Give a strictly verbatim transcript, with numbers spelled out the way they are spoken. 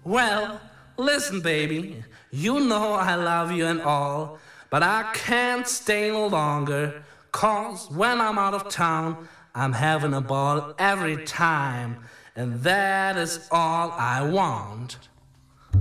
Well, listen, baby, you know I love you and all, but I can't stay no longer, 'cause when I'm out of town, I'm having a ball every time, and that is all I want.